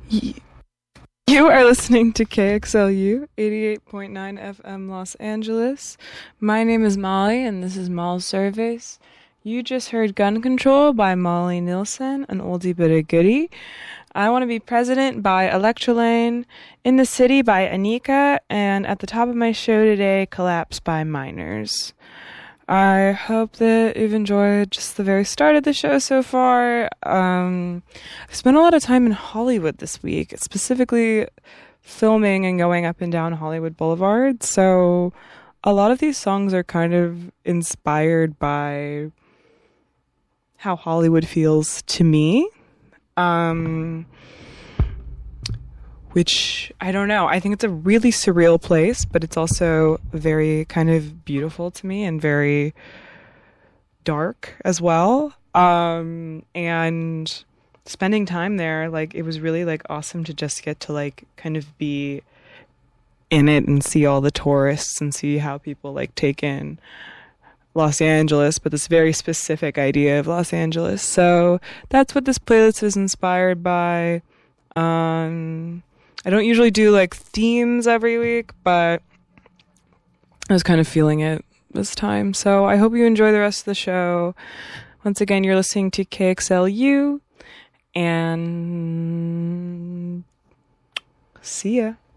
Y- You are listening to KXLU 88.9 FM Los Angeles. My name is Molly, and this is Molly's Surveys. You just heard Gun Control by Molly Nilsson, an oldie but a goodie. I Want to Be President by Electrolane, In the City by Anika, and at the top of my show today, Collapse by Miners. I hope that you've enjoyed just the very start of the show so far. I've spent a lot of time in Hollywood this week, specifically filming and going up and down Hollywood Boulevard. So a lot of these songs are kind of inspired by how Hollywood feels to me. Which, I don't know, I think it's a really surreal place, but it's also very kind of beautiful to me and very dark as well. And spending time there, like, it was really, like, awesome to just get to, like, kind of be in it and see all the tourists and see how people, like, take in Los Angeles, but this very specific idea of Los Angeles. So that's what this playlist is inspired by. I don't usually do like themes every week, but I was kind of feeling it this time. So I hope you enjoy the rest of the show. Once again, you're listening to KXLU, and see ya.